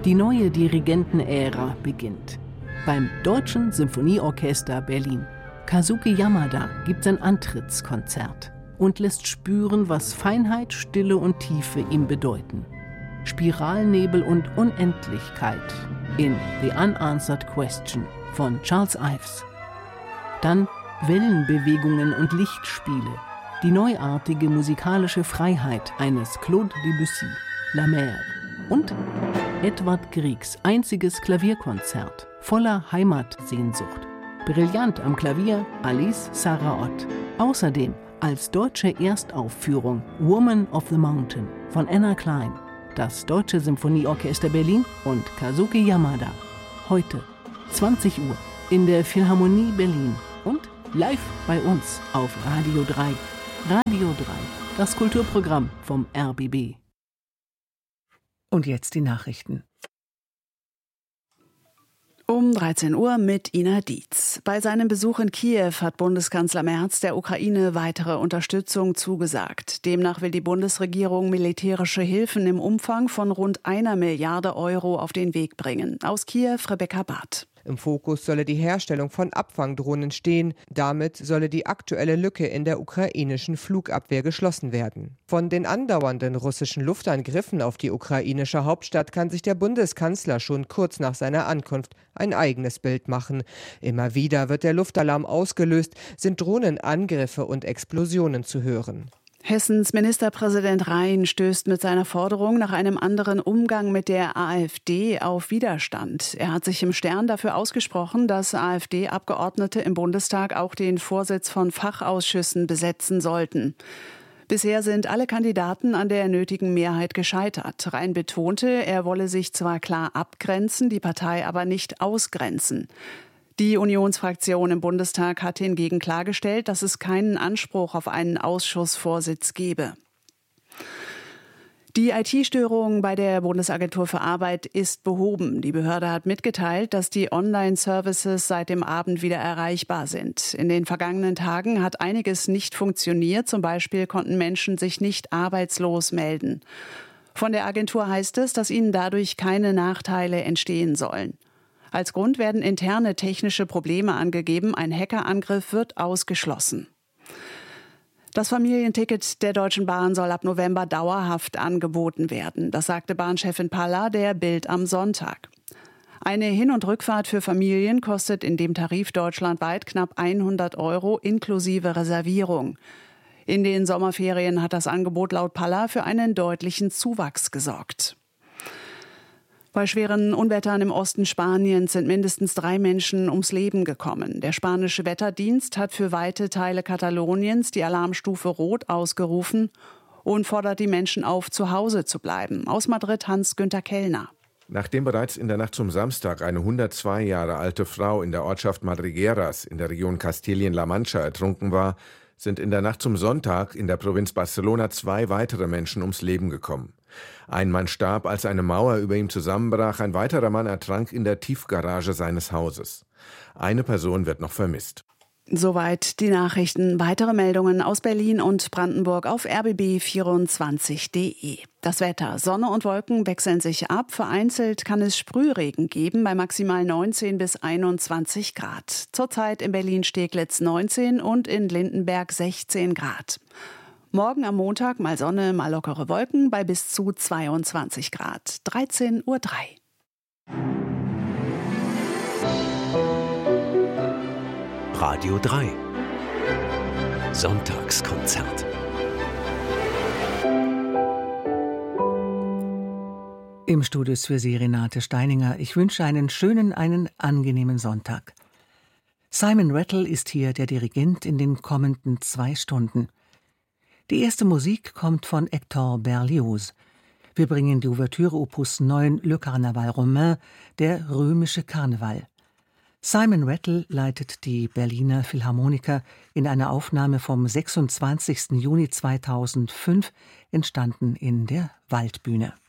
Die neue Dirigentenära beginnt. Beim Deutschen Symphonieorchester Berlin. Kazuki Yamada gibt sein Antrittskonzert und lässt spüren, was Feinheit, Stille und Tiefe ihm bedeuten. Spiralnebel und Unendlichkeit in The Unanswered Question von Charles Ives. Dann Wellenbewegungen und Lichtspiele, die neuartige musikalische Freiheit eines Claude Debussy, La Mer. Und Edvard Griegs einziges Klavierkonzert voller Heimatsehnsucht. Brillant am Klavier Alice Saraot. Außerdem als deutsche Erstaufführung Woman of the Mountain von Anna Klein. Das Deutsche Symphonieorchester Berlin und Kazuki Yamada. Heute, 20 Uhr, in der Philharmonie Berlin und live bei uns auf Radio 3. Radio 3, das Kulturprogramm vom RBB. Und jetzt die Nachrichten. Um 13 Uhr mit Ina Dietz. Bei seinem Besuch in Kiew hat Bundeskanzler Merz der Ukraine weitere Unterstützung zugesagt. Demnach will die Bundesregierung militärische Hilfen im Umfang von rund 1 Milliarde Euro auf den Weg bringen. Aus Kiew Rebecca Barth. Im Fokus solle die Herstellung von Abfangdrohnen stehen. Damit solle die aktuelle Lücke in der ukrainischen Flugabwehr geschlossen werden. Von den andauernden russischen Luftangriffen auf die ukrainische Hauptstadt kann sich der Bundeskanzler schon kurz nach seiner Ankunft ein eigenes Bild machen. Immer wieder wird der Luftalarm ausgelöst, sind Drohnenangriffe und Explosionen zu hören. Hessens Ministerpräsident Rhein stößt mit seiner Forderung nach einem anderen Umgang mit der AfD auf Widerstand. Er hat sich im Stern dafür ausgesprochen, dass AfD-Abgeordnete im Bundestag auch den Vorsitz von Fachausschüssen besetzen sollten. Bisher sind alle Kandidaten an der nötigen Mehrheit gescheitert. Rhein betonte, er wolle sich zwar klar abgrenzen, die Partei aber nicht ausgrenzen. Die Unionsfraktion im Bundestag hat hingegen klargestellt, dass es keinen Anspruch auf einen Ausschussvorsitz gebe. Die IT-Störung bei der Bundesagentur für Arbeit ist behoben. Die Behörde hat mitgeteilt, dass die Online-Services seit dem Abend wieder erreichbar sind. In den vergangenen Tagen hat einiges nicht funktioniert. Zum Beispiel konnten Menschen sich nicht arbeitslos melden. Von der Agentur heißt es, dass ihnen dadurch keine Nachteile entstehen sollen. Als Grund werden interne technische Probleme angegeben. Ein Hackerangriff wird ausgeschlossen. Das Familienticket der Deutschen Bahn soll ab November dauerhaft angeboten werden. Das sagte Bahnchefin Palla der Bild am Sonntag. Eine Hin- und Rückfahrt für Familien kostet in dem Tarif deutschlandweit knapp 100 € inklusive Reservierung. In den Sommerferien hat das Angebot laut Palla für einen deutlichen Zuwachs gesorgt. Bei schweren Unwettern im Osten Spaniens sind mindestens 3 Menschen ums Leben gekommen. Der spanische Wetterdienst hat für weite Teile Kataloniens die Alarmstufe Rot ausgerufen und fordert die Menschen auf, zu Hause zu bleiben. Aus Madrid Hans-Günther Kellner. Nachdem bereits in der Nacht zum Samstag eine 102 Jahre alte Frau in der Ortschaft Madrigueras in der Region Kastilien-La Mancha ertrunken war, sind in der Nacht zum Sonntag in der Provinz Barcelona 2 weitere Menschen ums Leben gekommen. Ein Mann starb, als eine Mauer über ihm zusammenbrach, ein weiterer Mann ertrank in der Tiefgarage seines Hauses. Eine Person wird noch vermisst. Soweit die Nachrichten. Weitere Meldungen aus Berlin und Brandenburg auf rbb24.de. Das Wetter. Sonne und Wolken wechseln sich ab. Vereinzelt kann es Sprühregen geben bei maximal 19 bis 21 Grad. Zurzeit in Berlin-Steglitz 19 und in Lindenberg 16 Grad. Morgen am Montag mal Sonne, mal lockere Wolken bei bis zu 22 Grad. 13:03 Uhr. Radio 3. Sonntagskonzert. Im Studio ist für Sie Renate Steininger. Ich wünsche einen schönen, einen angenehmen Sonntag. Simon Rattle ist hier der Dirigent in den kommenden 2 Stunden. Die erste Musik kommt von Hector Berlioz. Wir bringen die Ouvertüre Opus 9 Le Carnaval Romain, der römische Karneval. Simon Rattle leitet die Berliner Philharmoniker in einer Aufnahme vom 26. Juni 2005, entstanden in der Waldbühne.